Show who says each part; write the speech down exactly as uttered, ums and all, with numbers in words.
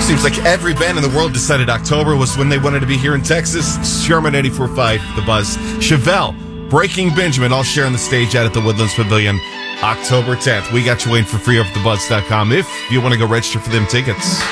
Speaker 1: Seems like every band in the world decided October was when they wanted to be here in Texas. Sherman eighty-four point five, The Buzz. Chevelle, Breaking Benjamin, all sharing the stage out at the Woodlands Pavilion October tenth. We got you waiting for free over at the buzz dot com if you want to go register for them tickets.